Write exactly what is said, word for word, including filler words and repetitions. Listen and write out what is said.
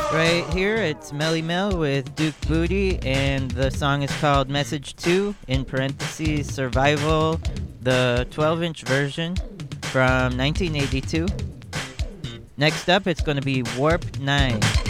Right here, it's Melly Mel with Duke Booty, and the song is called Message two, in parentheses, Survival, the twelve inch version from nineteen eighty-two. Next up, it's going to be Warp nine.